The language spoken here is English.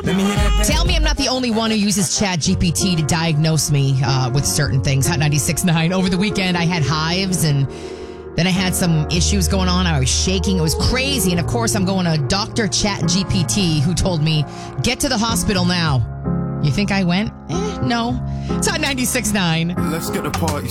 Tell me I'm not the only one who uses Chat GPT to diagnose me with certain things. Hot 96.9. Over the weekend, I had hives and then I had some issues going on. I was shaking. It was crazy. And of course, I'm going to Dr. Chat GPT, who told me, get to the hospital now. You think I went? No. It's Hot 96.9. Let's get the party